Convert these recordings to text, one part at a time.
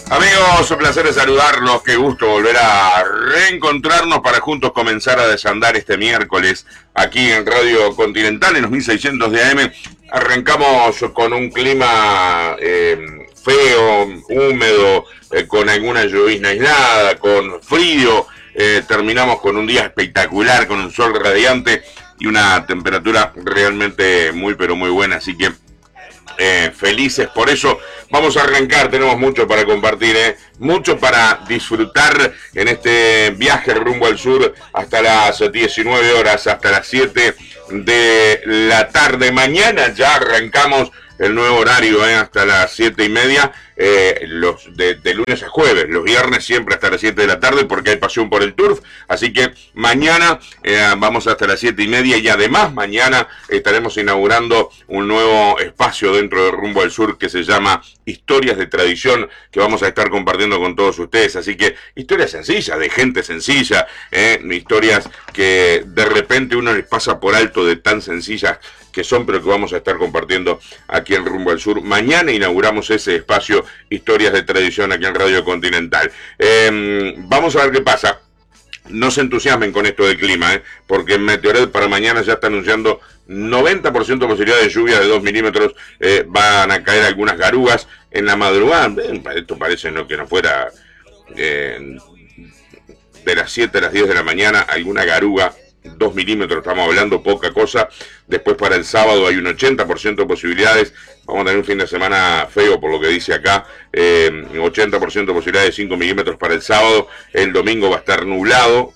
Amigos, un placer de saludarlos, qué gusto volver a reencontrarnos para juntos comenzar a desandar este miércoles aquí en Radio Continental en los 1600 de AM. Arrancamos con un clima feo, húmedo, con alguna llovizna aislada, con frío, terminamos con un día espectacular, con un sol radiante y una temperatura realmente muy pero muy buena, así que felices por eso. Vamos a arrancar, tenemos mucho para compartir, mucho para disfrutar en este viaje rumbo al sur hasta las 19 horas, hasta las 7 de la tarde. Mañana ya arrancamos el nuevo horario, hasta las 7:30, de lunes a jueves, los viernes siempre hasta las 7 de la tarde porque hay pasión por el turf, así que mañana vamos hasta las 7:30 y además mañana estaremos inaugurando un nuevo espacio dentro de Rumbo al Sur que se llama Historias de Tradición, que vamos a estar compartiendo con todos ustedes, así que historias sencillas, de gente sencilla, historias que de repente uno les pasa por alto de tan sencillas que son, pero que vamos a estar compartiendo aquí en Rumbo al Sur. Mañana inauguramos ese espacio, Historias de Tradición, aquí en Radio Continental. Vamos a ver qué pasa. No se entusiasmen con esto del clima, porque en Meteored para mañana ya está anunciando 90% de posibilidad de lluvia de 2 milímetros. Van a caer algunas garúas en la madrugada. Esto parece que no fuera de las 7 a las 10 de la mañana, alguna garúa. 2 milímetros, estamos hablando, poca cosa. Después para el sábado hay un 80% de posibilidades. Vamos a tener un fin de semana feo por lo que dice acá. 80% de posibilidades de 5 milímetros para el sábado. El domingo va a estar nublado.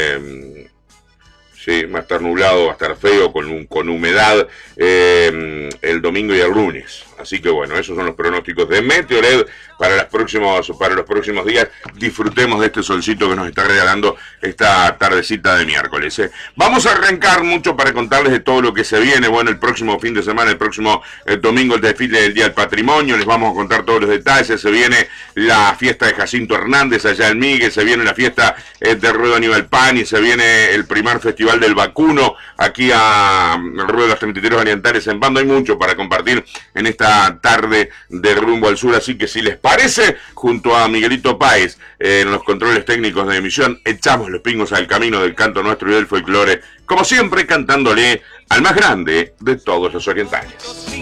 Sí, va a estar nublado, va a estar feo, con humedad el domingo y el lunes. Así que bueno, esos son los pronósticos de Meteored para los próximos días. Disfrutemos de este solcito que nos está regalando esta tardecita de miércoles. Vamos a arrancar mucho para contarles de todo lo que se viene. Bueno, el próximo fin de semana, el próximo domingo, el desfile del Día del Patrimonio. Les vamos a contar todos los detalles. Se viene la fiesta de Jacinto Hernández allá en Miguel. Se viene la fiesta de Ruedo Aníbal Pani. Se viene el primer festival del vacuno aquí a Ruedo de los Trititeros Orientales en Pando. Hay mucho para compartir en esta tarde de Rumbo al Sur, así que si les parece, junto a Miguelito Páez en los controles técnicos de emisión, echamos los pingos al camino del canto nuestro y del folclore, como siempre cantándole al más grande de todos los orientales.